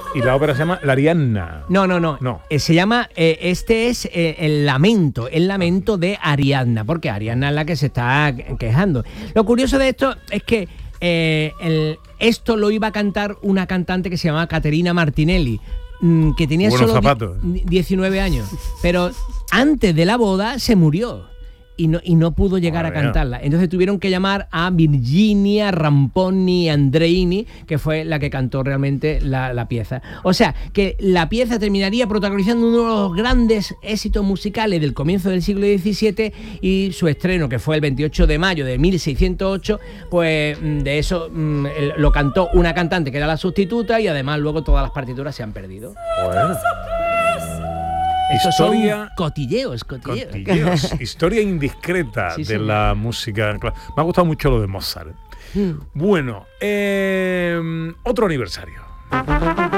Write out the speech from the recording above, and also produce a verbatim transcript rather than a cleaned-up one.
Y la ópera se llama La Arianna. No, no, no. No. Eh, se llama, eh, este es eh, el lamento, el lamento de Ariadna, porque Ariadna es la que se está quejando. Lo curioso de esto es que eh, el, esto lo iba a cantar una cantante que se llamaba Caterina Martinelli, mmm, que tenía Buenos solo zapatos. di- diecinueve años, pero antes de la boda se murió. Y no, y no pudo llegar Madre a mía. cantarla. Entonces tuvieron que llamar a Virginia Ramponi Andreini, que fue la que cantó realmente la, la pieza. O sea, que la pieza terminaría protagonizando uno de los grandes éxitos musicales del comienzo del siglo diecisiete, y su estreno, que fue el veintiocho de mayo de mil seiscientos ocho, pues mm, de eso mm, el- lo cantó una cantante que era la sustituta, y además luego todas las partituras se han perdido. Bueno. Esos Historia- son cotilleos, cotilleos. Cotilleos, historia indiscreta Sí, de señor. la música. cla- Me ha gustado mucho lo de Mozart. Mm. Bueno, eh, otro aniversario.